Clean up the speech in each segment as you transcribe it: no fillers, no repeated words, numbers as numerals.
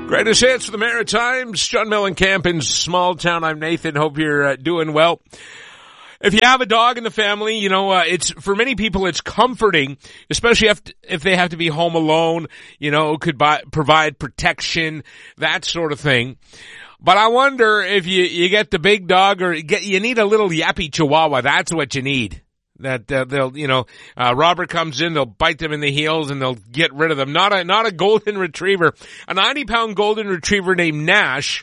Greatest hits for the Maritimes. John Mellencamp in Small Town. I'm Nathan. Hope you're doing well. If you have a dog in the family, you know, it's, for many people, it's comforting, especially if they have to be home alone, you know, could provide protection, that sort of thing. But I wonder if you get the big dog or you need a little yappy chihuahua. That's what you need. That, they'll, you know, Robert comes in, they'll bite them in the heels and they'll get rid of them. Not a golden retriever. A 90-pound golden retriever named Nash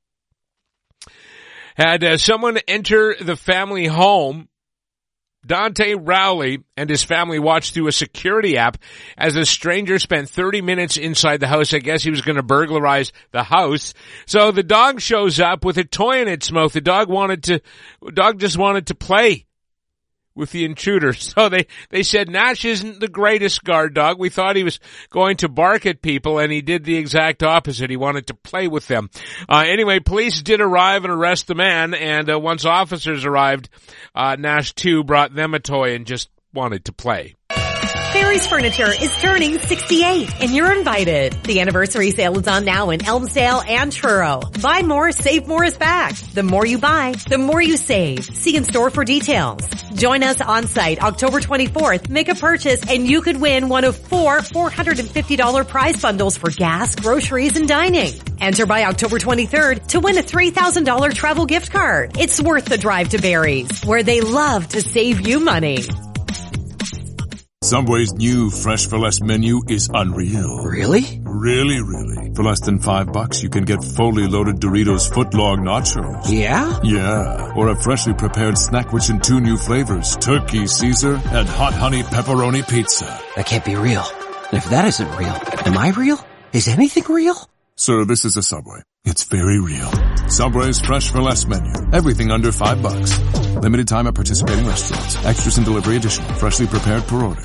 had someone enter the family home. Dante Rowley and his family watched through a security app as a stranger spent 30 minutes inside the house. I guess he was going to burglarize the house. So the dog shows up with a toy in its mouth. The dog just wanted to play with the intruder. So they said Nash isn't the greatest guard dog. We thought he was going to bark at people, and he did the exact opposite. He wanted to play with them. Anyway, police did arrive and arrest the man, and once officers arrived, Nash too brought them a toy and just wanted to play. Ferry's Furniture is turning 68, and you're invited. The anniversary sale is on now in Elmsdale and Truro. Buy more, save more is back. The more you buy, the more you save. See in store for details. Join us on site October 24th. Make a purchase, and you could win one of 4 $450 prize bundles for gas, groceries, and dining. Enter by October 23rd to win a $3,000 travel gift card. It's worth the drive to Barry's, where they love to save you money. Subway's new Fresh for Less menu is unreal. Really? Really. For less than $5, you can get fully loaded Doritos footlong nachos. Yeah? Yeah. Or a freshly prepared snack which in 2 new flavors, Turkey Caesar and Hot Honey Pepperoni Pizza. That can't be real. If that isn't real, am I real? Is anything real? Sir, this is a Subway. It's very real. Subway's Fresh for Less menu. Everything under $5. Limited time at participating restaurants. Extras and delivery additional. Freshly prepared per order.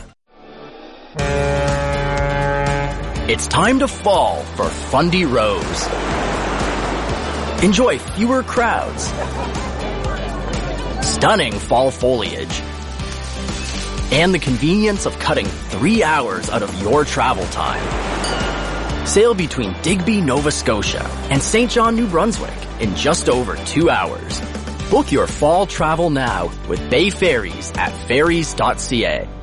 It's time to fall for Fundy Rose. Enjoy fewer crowds, stunning fall foliage, and the convenience of cutting 3 hours out of your travel time. Sail between Digby, Nova Scotia and St. John, New Brunswick in just over 2 hours. Book your fall travel now with Bay Ferries at ferries.ca.